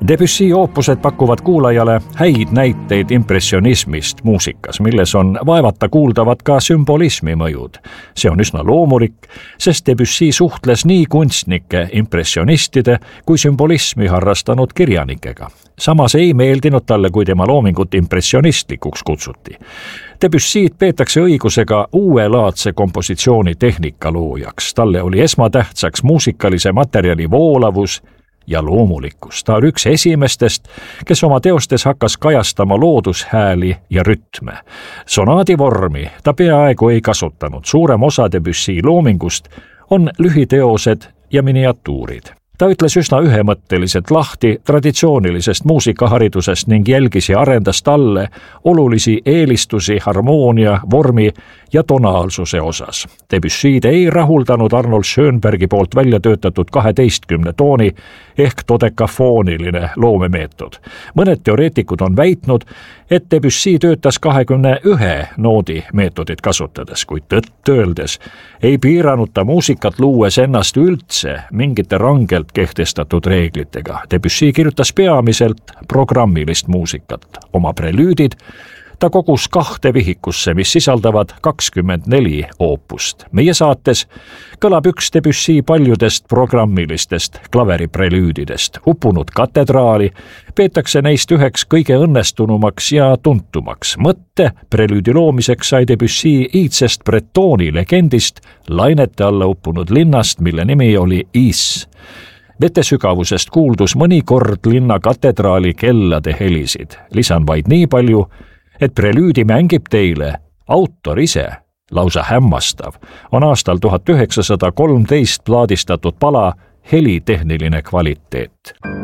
Debussy oopused pakuvad kuulajale häid näiteid impressionismist muusikas, milles on vaevata kuuldavad ka sümbolismi mõjud. See on üsna loomulik, sest Debussy suhtles nii kunstnike, impressionistide kui sümbolismi harrastanud kirjanikega. Samas ei meeldinud talle, kui tema loomingut impressionistlikuks kutsuti. Debussy't peetakse õigusega uuelaadse kompositsiooni tehnika loojaks. Talle oli esmatähtsaks muusikalise materjali voolavus ja loomulikkus. Ta on üks esimestest, kes oma teostes hakkas kajastama loodushääli ja rütme. Sonaadi vormi ta peaaegu ei kasutanud. Suurem osa Debussy loomingust on lühiteosed ja miniatuurid. Ta ütles üsna ühemõtteliselt lahti traditsioonilisest muusikaharidusest ning jälgis ja arendas talle olulisi eelistusi harmoonia, vormi ja tonaalsuse osas. Debussy'd ei rahuldanud Arnold Schönbergi poolt välja töötatud 12 tooni ehk dodekafooniline loomemeetod. Mõned teoreetikud on väitnud, et Debussy töötas 21 noodi meetodit kasutades, kuid tõtt öeldes ei piiranud ta muusikat luues ennast üldse mingite rangelt kehtestatud reeglitega. Debussy kirjutas peamiselt programmilist muusikat. Oma prelüüdid ta kogus 2 vihikusse, mis sisaldavad 24 oopust. Meie saates kõlab üks Debussy paljudest programmilistest klaveriprelüüdidest. Upunud katedraali peetakse neist üheks kõige õnnestunumaks ja tuntumaks. Mõtte prelüüdi loomiseks sai Debussy iidsest Bretoni legendist lainete alla uppunud linnast, mille nimi oli Is. Vetesügavusest kuuldus mõnikord linna katedraali kellade helisid. Lisan vaid nii palju, et prelüüdi mängib teile autor ise, lausa hämmastav, on aastal 1913 plaadistatud pala helitehniline kvaliteet.